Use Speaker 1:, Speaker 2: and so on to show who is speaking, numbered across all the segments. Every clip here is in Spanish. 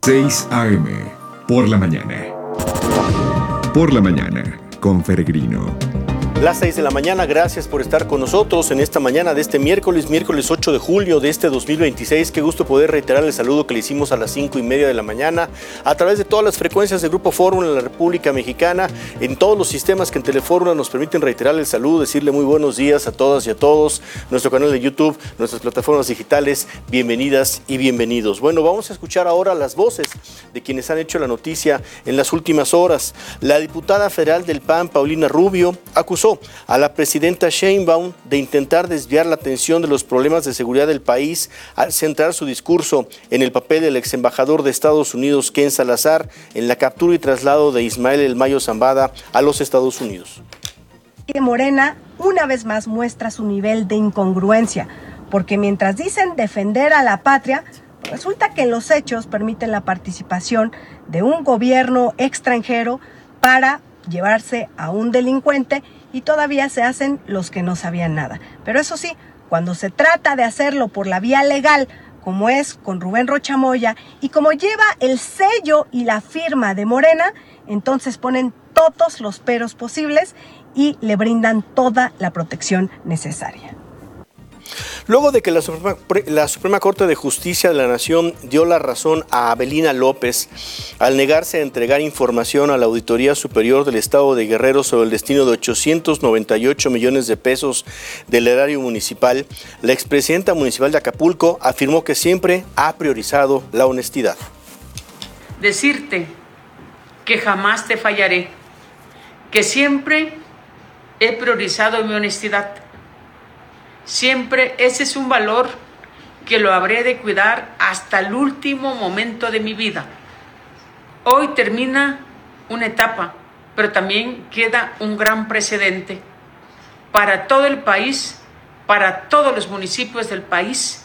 Speaker 1: 6 a.m. Por la mañana. Por la mañana, con Peregrino.
Speaker 2: Las 6 de la mañana, gracias por estar con nosotros en esta mañana de este miércoles 8 de julio de este 2026. Qué gusto poder reiterar el saludo que le hicimos a las 5:30 de la mañana a través de todas las frecuencias de Grupo Fórmula en la República Mexicana, en todos los sistemas que en Telefórmula nos permiten reiterar el saludo, decirle muy buenos días a todas y a todos, nuestro canal de YouTube, nuestras plataformas digitales, bienvenidas y bienvenidos. Bueno, vamos a escuchar ahora las voces de quienes han hecho la noticia en las últimas horas. La diputada federal del PAN, Paulina Rubio, acusó a la presidenta Sheinbaum de intentar desviar la atención de los problemas de seguridad del país al centrar su discurso en el papel del ex embajador de Estados Unidos, Ken Salazar, en la captura y traslado de Ismael El Mayo Zambada a los Estados Unidos.
Speaker 3: Que Morena una vez más muestra su nivel de incongruencia, porque mientras dicen defender a la patria, resulta que en los hechos permiten la participación de un gobierno extranjero para llevarse a un delincuente y todavía se hacen los que no sabían nada. Pero eso sí, cuando se trata de hacerlo por la vía legal, como es con Rubén Rocha Moya, y como lleva el sello y la firma de Morena, entonces ponen todos los peros posibles y le brindan toda la protección necesaria.
Speaker 2: Luego de que la Suprema Corte de Justicia de la Nación dio la razón a Avelina López al negarse a entregar información a la Auditoría Superior del Estado de Guerrero sobre el destino de 898 millones de pesos del erario municipal, la expresidenta municipal de Acapulco afirmó que siempre ha priorizado la honestidad.
Speaker 4: Decirte que jamás te fallaré, que siempre he priorizado mi honestidad. Siempre ese es un valor que lo habré de cuidar hasta el último momento de mi vida. Hoy termina una etapa, pero también queda un gran precedente para todo el país, para todos los municipios del país,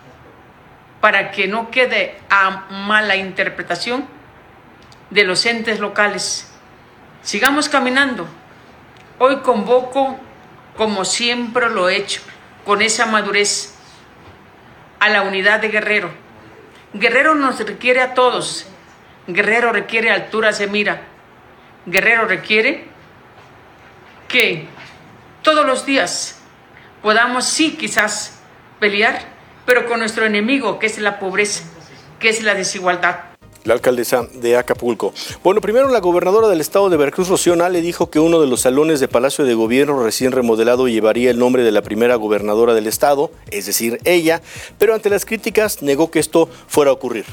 Speaker 4: para que no quede a mala interpretación de los entes locales. Sigamos caminando. Hoy convoco, como siempre lo he hecho, con esa madurez, a la unidad de Guerrero. Guerrero nos requiere a todos. Guerrero requiere alturas de mira. Guerrero requiere que todos los días podamos, sí, quizás pelear, pero con nuestro enemigo, que es la pobreza, que es la desigualdad.
Speaker 2: La alcaldesa de Acapulco. Bueno, primero la gobernadora del estado de Veracruz, Rocío Nale, dijo que uno de los salones de Palacio de Gobierno recién remodelado llevaría el nombre de la primera gobernadora del estado, es decir, ella, pero ante las críticas negó que esto fuera a ocurrir.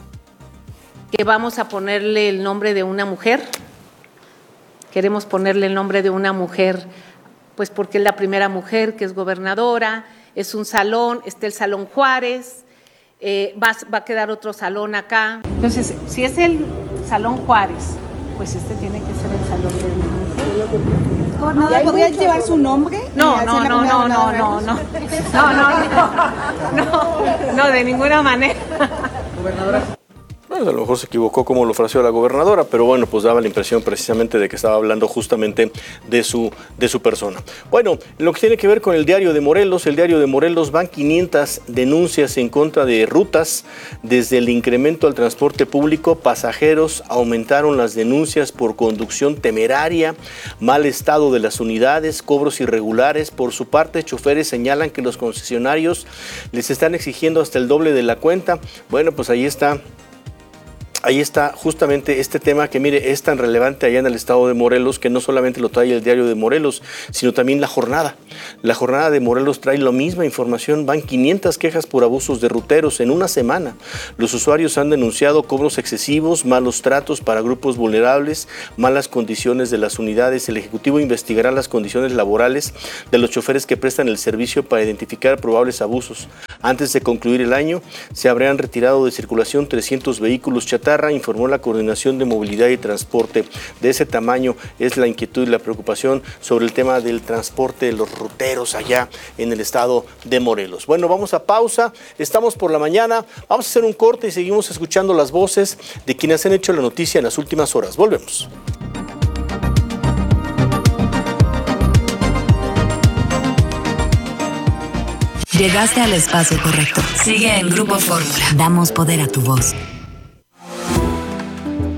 Speaker 5: Que vamos a ponerle el nombre de una mujer. Queremos ponerle el nombre de una mujer, pues porque es la primera mujer que es gobernadora, es un salón, está el Salón Juárez. Va a quedar otro salón acá. Entonces, si es el Salón Juárez, pues este tiene que ser el Salón de
Speaker 6: ¿Gobernadora podría llevar su nombre?
Speaker 5: No, de ninguna manera.
Speaker 2: Gobernadora. Bueno, a lo mejor se equivocó como lo fraseó la gobernadora, pero bueno, pues daba la impresión precisamente de que estaba hablando justamente de su persona. Bueno, lo que tiene que ver con el Diario de Morelos, van 500 denuncias en contra de rutas. Desde el incremento al transporte público, pasajeros aumentaron las denuncias por conducción temeraria, mal estado de las unidades, cobros irregulares. Por su parte, choferes señalan que los concesionarios les están exigiendo hasta el doble de la cuenta. Bueno, pues ahí está justamente este tema que, mire, es tan relevante allá en el estado de Morelos que no solamente lo trae el Diario de Morelos, sino también La Jornada. La Jornada de Morelos trae la misma información. Van 500 quejas por abusos de ruteros en una semana. Los usuarios han denunciado cobros excesivos, malos tratos para grupos vulnerables, malas condiciones de las unidades. El Ejecutivo investigará las condiciones laborales de los choferes que prestan el servicio para identificar probables abusos. Antes de concluir el año, se habrán retirado de circulación 300 vehículos chatarra, informó la Coordinación de Movilidad y Transporte. De ese tamaño es la inquietud y la preocupación sobre el tema del transporte de los ruteros allá en el estado de Morelos. Bueno, vamos a pausa, estamos por la mañana, vamos a hacer un corte y seguimos escuchando las voces de quienes han hecho la noticia en las últimas horas. Volvemos.
Speaker 7: Llegaste al espacio correcto. Sigue en Grupo Fórmula. Damos poder a tu voz.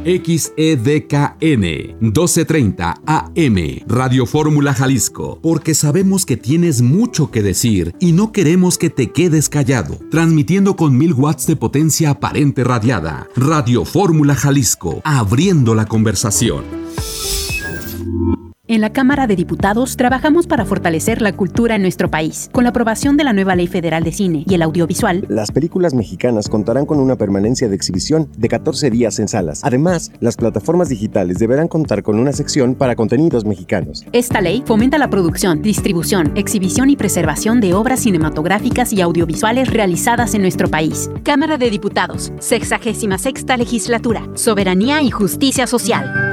Speaker 7: XEDKN 1230 AM, Radio Fórmula Jalisco, porque sabemos que tienes mucho que decir y no queremos que te quedes callado. Transmitiendo con 1000 watts de potencia aparente radiada. Radio Fórmula Jalisco, abriendo la conversación.
Speaker 8: En la Cámara de Diputados trabajamos para fortalecer la cultura en nuestro país. Con la aprobación de la nueva Ley Federal de Cine y el Audiovisual,
Speaker 9: las películas mexicanas contarán con una permanencia de exhibición de 14 días en salas. Además, las plataformas digitales deberán contar con una sección para contenidos mexicanos.
Speaker 8: Esta ley fomenta la producción, distribución, exhibición y preservación de obras cinematográficas y audiovisuales realizadas en nuestro país. Cámara de Diputados, 66ª Legislatura, Soberanía y Justicia Social.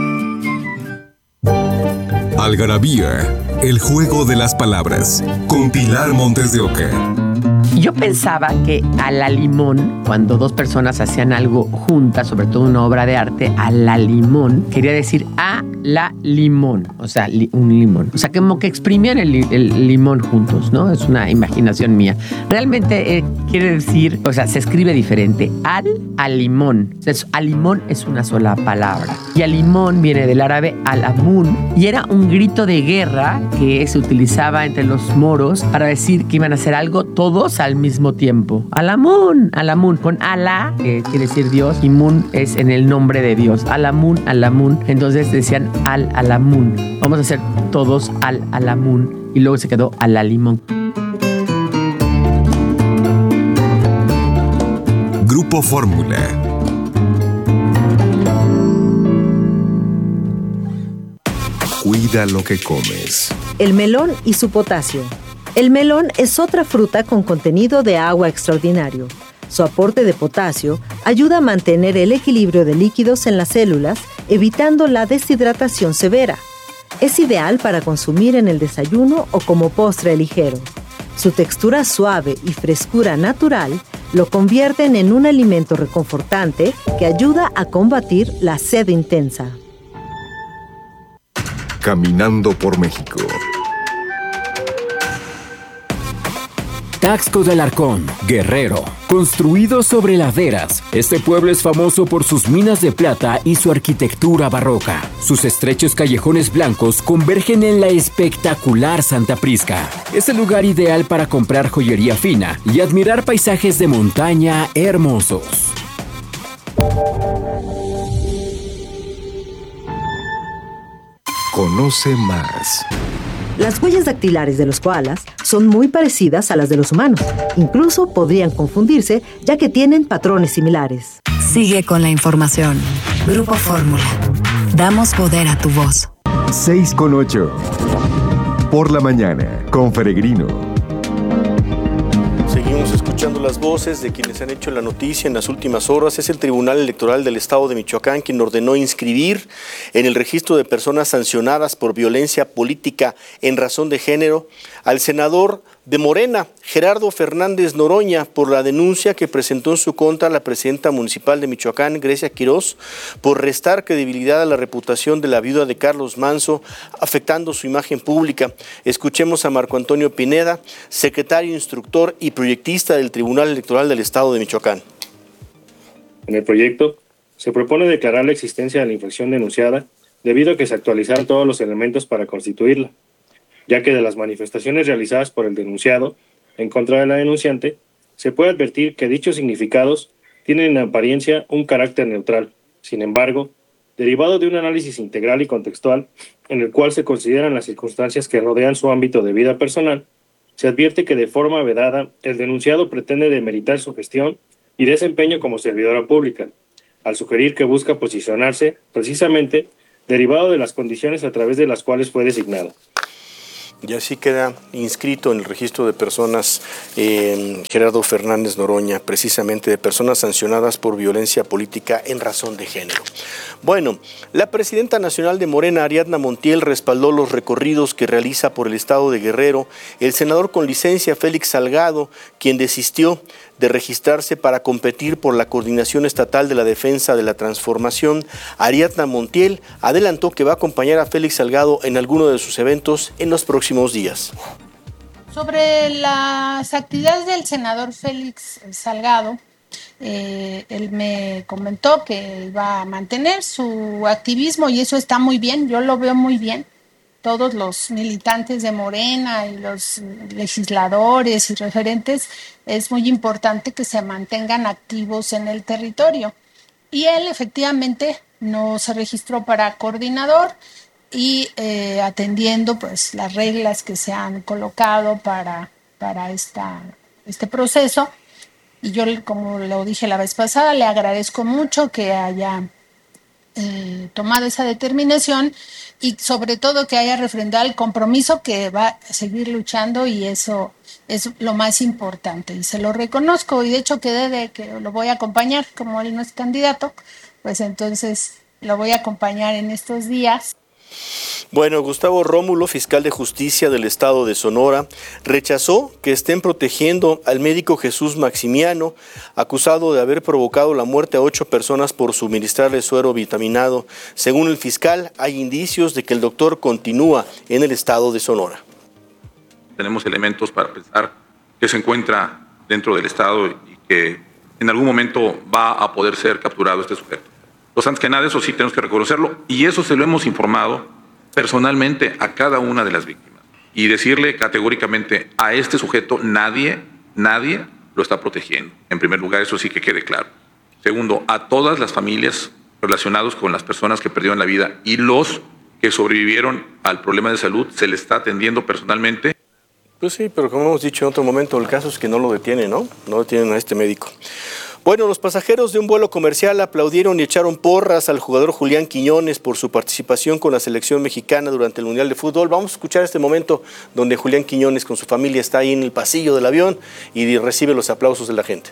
Speaker 10: Algarabía, el juego de las palabras, con Pilar Montes de Oca.
Speaker 11: Yo pensaba que a la limón, cuando dos personas hacían algo juntas, sobre todo una obra de arte, a la limón, quería decir a la limón, o sea, un limón. O sea, como que exprimían el limón juntos, ¿no? Es una imaginación mía. Realmente quiere decir, o sea, se escribe diferente. Al limón. O sea, al limón es una sola palabra. Y al limón viene del árabe al-amun, y era un grito de guerra que se utilizaba entre los moros para decir que iban a hacer algo todos al mismo tiempo. Al-amun, con Alá, que quiere decir Dios, y Mun es en el nombre de Dios. Al-amun. Entonces decían al-amun. Vamos a hacer todos al-amun. Y luego se quedó al-limón.
Speaker 10: Grupo Fórmula. Cuida lo que comes.
Speaker 12: El melón y su potasio. El melón es otra fruta con contenido de agua extraordinario. Su aporte de potasio ayuda a mantener el equilibrio de líquidos en las células, evitando la deshidratación severa. Es ideal para consumir en el desayuno o como postre ligero. Su textura suave y frescura natural lo convierten en un alimento reconfortante que ayuda a combatir la sed intensa.
Speaker 10: Caminando por México.
Speaker 13: Taxco de Alarcón, Guerrero. Construido sobre laderas, este pueblo es famoso por sus minas de plata y su arquitectura barroca. Sus estrechos callejones blancos convergen en la espectacular Santa Prisca. Es el lugar ideal para comprar joyería fina y admirar paisajes de montaña hermosos.
Speaker 10: Conoce más.
Speaker 12: Las huellas dactilares de los koalas son muy parecidas a las de los humanos. Incluso podrían confundirse, ya que tienen patrones similares.
Speaker 14: Sigue con la información. Grupo Fórmula. Damos poder a tu voz.
Speaker 1: 6:08. Por la mañana, con Peregrino.
Speaker 2: Seguimos escuchando las voces de quienes han hecho la noticia en las últimas horas. Es el Tribunal Electoral del Estado de Michoacán quien ordenó inscribir en el registro de personas sancionadas por violencia política en razón de género al senador de Morena, Gerardo Fernández Noroña, por la denuncia que presentó en su contra la presidenta municipal de Michoacán, Grecia Quirós, por restar credibilidad a la reputación de la viuda de Carlos Manzo, afectando su imagen pública. Escuchemos a Marco Antonio Pineda, secretario, instructor y proyectista del Tribunal Electoral del Estado de Michoacán.
Speaker 15: En el proyecto se propone declarar la existencia de la infracción denunciada debido a que se actualizaron todos los elementos para constituirla, ya que de las manifestaciones realizadas por el denunciado en contra de la denunciante, se puede advertir que dichos significados tienen en apariencia un carácter neutral. Sin embargo, derivado de un análisis integral y contextual, en el cual se consideran las circunstancias que rodean su ámbito de vida personal, se advierte que de forma vedada el denunciado pretende demeritar su gestión y desempeño como servidora pública, al sugerir que busca posicionarse precisamente derivado de las condiciones a través de las cuales fue designado.
Speaker 2: Y así queda inscrito en el registro de personas Gerardo Fernández Noroña, precisamente de personas sancionadas por violencia política en razón de género. Bueno, la presidenta nacional de Morena, Ariadna Montiel, respaldó los recorridos que realiza por el estado de Guerrero el senador con licencia Félix Salgado, quien desistió de registrarse para competir por la Coordinación Estatal de la Defensa de la Transformación. Ariadna Montiel adelantó que va a acompañar a Félix Salgado en alguno de sus eventos en los próximos días.
Speaker 16: Sobre las actividades del senador Félix Salgado, Él me comentó que iba a mantener su activismo y eso está muy bien, yo lo veo muy bien. Todos los militantes de Morena y los legisladores y referentes, es muy importante que se mantengan activos en el territorio. Y él efectivamente no se registró para coordinador y atendiendo pues las reglas que se han colocado para este proceso. Y yo, como lo dije la vez pasada, le agradezco mucho que haya tomado esa determinación y sobre todo que haya refrendado el compromiso que va a seguir luchando, y eso es lo más importante y se lo reconozco, y de hecho quedé de que lo voy a acompañar, como él no es candidato, pues entonces lo voy a acompañar en estos días.
Speaker 2: Bueno, Gustavo Rómulo, fiscal de justicia del estado de Sonora, rechazó que estén protegiendo al médico Jesús Maximiano, acusado de haber provocado la muerte a 8 personas por suministrarle suero vitaminado. Según el fiscal, hay indicios de que el doctor continúa en el estado de Sonora.
Speaker 17: Tenemos elementos para pensar que se encuentra dentro del estado y que en algún momento va a poder ser capturado este sujeto. Antes que nada, eso sí tenemos que reconocerlo, y eso se lo hemos informado personalmente a cada una de las víctimas. Y decirle categóricamente a este sujeto, nadie lo está protegiendo. En primer lugar, eso sí que quede claro. Segundo, a todas las familias relacionadas con las personas que perdieron la vida y los que sobrevivieron al problema de salud, se les está atendiendo personalmente.
Speaker 2: Pues sí, pero como hemos dicho en otro momento, el caso es que no lo detienen, ¿no? No detienen a este médico. Bueno, los pasajeros de un vuelo comercial aplaudieron y echaron porras al jugador Julián Quiñones por su participación con la selección mexicana durante el Mundial de Fútbol. Vamos a escuchar este momento donde Julián Quiñones con su familia está ahí en el pasillo del avión y recibe los aplausos de la gente.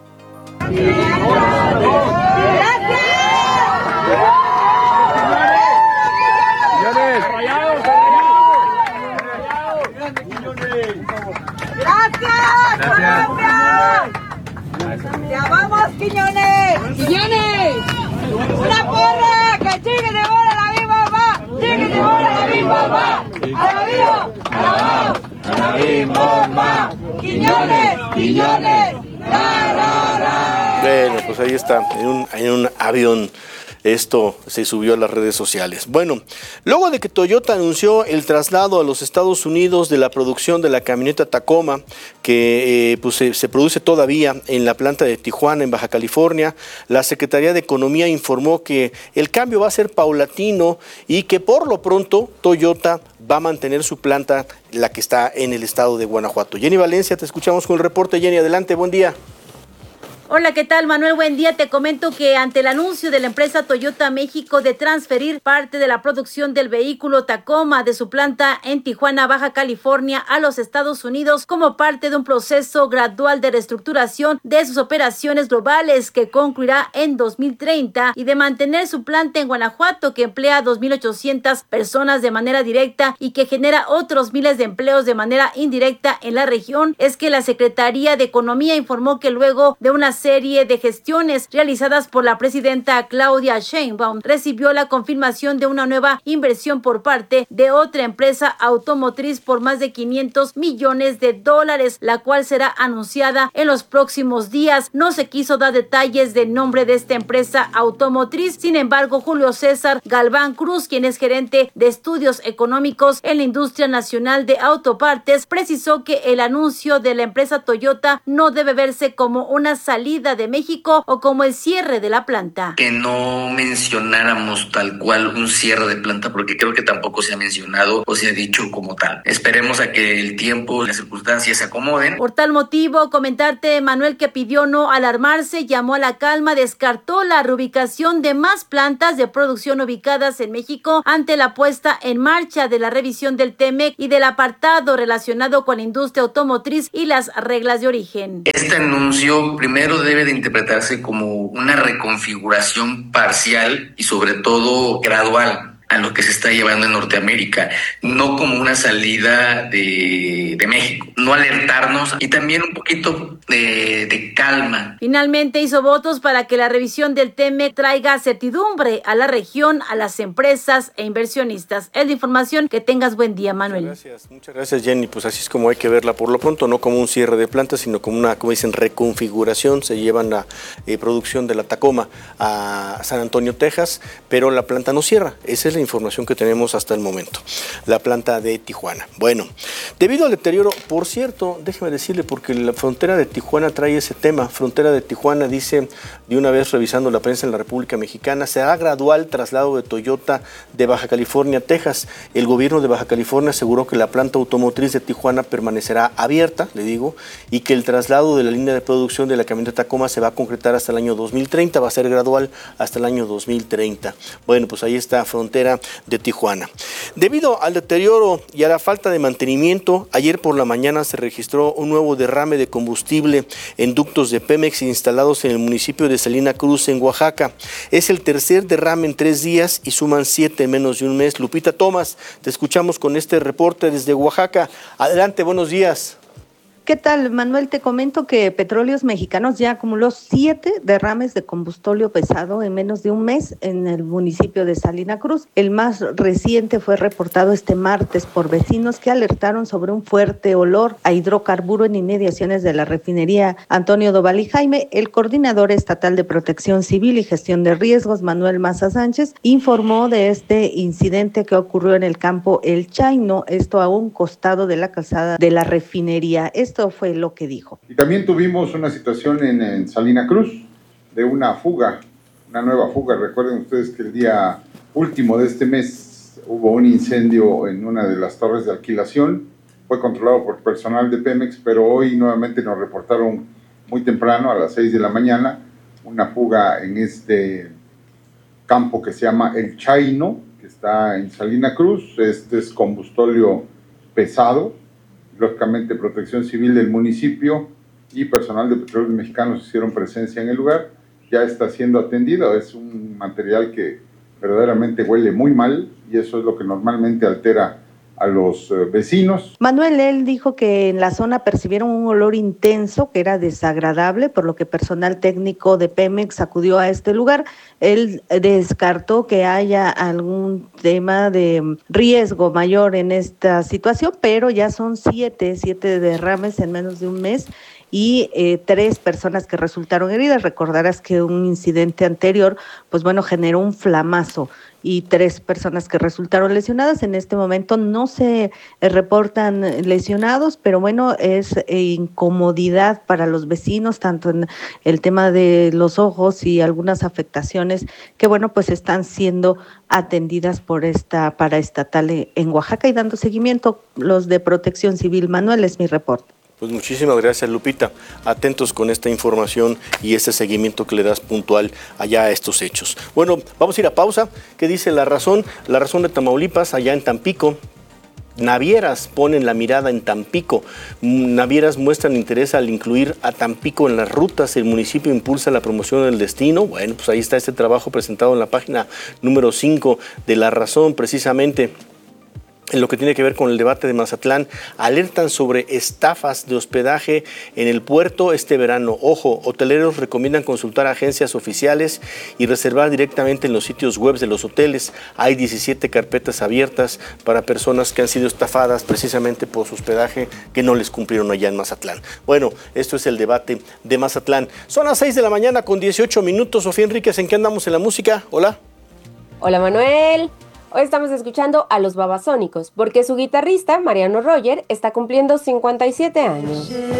Speaker 6: ¡Ya vamos, Quiñones! ¡Quiñones! ¡Una porra! ¡Que chique de bola la misma va! ¡Chique de bola la misma va! ¡A la viva! ¡A la va! ¡A la misma va! ¡Quiñones! ¡Quiñones! ¡La, la, la!
Speaker 2: Bueno, pues ahí está, en un avión. Esto se subió a las redes sociales. Bueno, luego de que Toyota anunció el traslado a los Estados Unidos de la producción de la camioneta Tacoma, que se produce todavía en la planta de Tijuana, en Baja California, la Secretaría de Economía informó que el cambio va a ser paulatino y que por lo pronto Toyota va a mantener su planta, la que está en el estado de Guanajuato. Jenny Valencia, te escuchamos con el reporte. Jenny, adelante, buen día.
Speaker 18: Hola, ¿qué tal, Manuel? Buen día. Te comento que ante el anuncio de la empresa Toyota México de transferir parte de la producción del vehículo Tacoma de su planta en Tijuana, Baja California, a los Estados Unidos como parte de un proceso gradual de reestructuración de sus operaciones globales que concluirá en 2030 y de mantener su planta en Guanajuato, que emplea a 2.800 personas de manera directa y que genera otros miles de empleos de manera indirecta en la región, es que la Secretaría de Economía informó que luego de una serie de gestiones realizadas por la presidenta Claudia Sheinbaum, recibió la confirmación de una nueva inversión por parte de otra empresa automotriz por más de $500 millones, la cual será anunciada en los próximos días. No se quiso dar detalles del nombre de esta empresa automotriz. Sin embargo, Julio César Galván Cruz, quien es gerente de estudios económicos en la industria nacional de autopartes, precisó que el anuncio de la empresa Toyota no debe verse como una salida de México o como el cierre de la planta.
Speaker 19: Que no mencionáramos tal cual un cierre de planta, porque creo que tampoco se ha mencionado o se ha dicho como tal. Esperemos a que el tiempo y las circunstancias se acomoden.
Speaker 18: Por tal motivo, comentarte, Manuel, que pidió no alarmarse, llamó a la calma, descartó la reubicación de más plantas de producción ubicadas en México ante la puesta en marcha de la revisión del TEMEC y del apartado relacionado con la industria automotriz y las reglas de origen.
Speaker 19: Este anuncio primero debe de interpretarse como una reconfiguración parcial y sobre todo gradual. a lo que se está llevando en Norteamérica, no como una salida de México, no alertarnos y también un poquito de calma.
Speaker 18: Finalmente hizo votos para que la revisión del TEMEC traiga certidumbre a la región, a las empresas e inversionistas. Es la información. Que tengas buen día, Manuel.
Speaker 2: Muchas gracias, Jenny. Pues así es como hay que verla por lo pronto, no como un cierre de plantas, sino como una, como dicen, reconfiguración. Se llevan la producción de la Tacoma a San Antonio, Texas, pero la planta no cierra. Esa es la información que tenemos hasta el momento. La planta de Tijuana. Bueno, debido al deterioro, por cierto, déjeme decirle, porque la frontera de Tijuana trae ese tema. Frontera de Tijuana dice, de una vez revisando la prensa en la República Mexicana, será gradual traslado de Toyota de Baja California a Texas. El gobierno de Baja California aseguró que la planta automotriz de Tijuana permanecerá abierta, le digo, y que el traslado de la línea de producción de la camioneta Tacoma se va a concretar hasta el año 2030, va a ser gradual hasta el año 2030. Bueno, pues ahí está frontera de Tijuana. Debido al deterioro y a la falta de mantenimiento, ayer por la mañana se registró un nuevo derrame de combustible en ductos de Pemex instalados en el municipio de Salina Cruz, en Oaxaca. Es el tercer derrame en 3 días y suman 7 en menos de un mes. Lupita Tomás, te escuchamos con este reporte desde Oaxaca. Adelante, buenos días.
Speaker 20: ¿Qué tal, Manuel? Te comento que Petróleos Mexicanos ya acumuló 7 derrames de combustible pesado en menos de un mes en el municipio de Salina Cruz. El más reciente fue reportado este martes por vecinos que alertaron sobre un fuerte olor a hidrocarburo en inmediaciones de la refinería Antonio Doval y Jaime. El coordinador estatal de Protección Civil y Gestión de Riesgos, Manuel Maza Sánchez, informó de este incidente que ocurrió en el campo El Chaino, esto a un costado de la calzada de la refinería. Esto fue lo que dijo.
Speaker 21: Y también tuvimos una situación en Salina Cruz de una fuga, una nueva fuga. Recuerden ustedes que el día último de este mes hubo un incendio en una de las torres de alquilación. Fue controlado por personal de Pemex, pero hoy nuevamente nos reportaron muy temprano, a las 6 de la mañana, una fuga en este campo que se llama El Chaino, que está en Salina Cruz. Este es combustóleo pesado. Lógicamente, Protección Civil del municipio y personal de Petróleos Mexicanos hicieron presencia en el lugar. Ya está siendo atendido. Es un material que verdaderamente huele muy mal y eso es lo que normalmente altera a los vecinos.
Speaker 20: Manuel, él dijo que en la zona percibieron un olor intenso que era desagradable, por lo que personal técnico de Pemex acudió a este lugar. Él descartó que haya algún tema de riesgo mayor en esta situación, pero ya son 7 derrames en menos de un mes y 3 personas que resultaron heridas. Recordarás que un incidente anterior, pues bueno, generó un flamazo y 3 personas que resultaron lesionadas. En este momento no se reportan lesionados, pero bueno, es incomodidad para los vecinos, tanto en el tema de los ojos y algunas afectaciones que bueno, pues están siendo atendidas por esta paraestatal en Oaxaca y dando seguimiento los de Protección Civil. Manuel, es mi reporte.
Speaker 2: Pues muchísimas gracias, Lupita. Atentos con esta información y este seguimiento que le das puntual allá a estos hechos. Bueno, vamos a ir a pausa. ¿Qué dice La Razón? La Razón de Tamaulipas, allá en Tampico. Navieras ponen la mirada en Tampico. Navieras muestran interés al incluir a Tampico en las rutas. El municipio impulsa la promoción del destino. Bueno, pues ahí está este trabajo presentado en la página número 5 de La Razón, precisamente. En lo que tiene que ver con el debate de Mazatlán, alertan sobre estafas de hospedaje en el puerto este verano. Ojo, hoteleros recomiendan consultar agencias oficiales y reservar directamente en los sitios web de los hoteles. Hay 17 carpetas abiertas para personas que han sido estafadas precisamente por su hospedaje que no les cumplieron allá en Mazatlán. Bueno, esto es el debate de Mazatlán. Son las 6 de la mañana con 18 minutos. Sofía Enríquez, ¿en qué andamos en la música? Hola.
Speaker 22: Hola, Manuel. Hoy estamos escuchando a los Babasónicos, porque su guitarrista, Mariano Roger, está cumpliendo 57 años.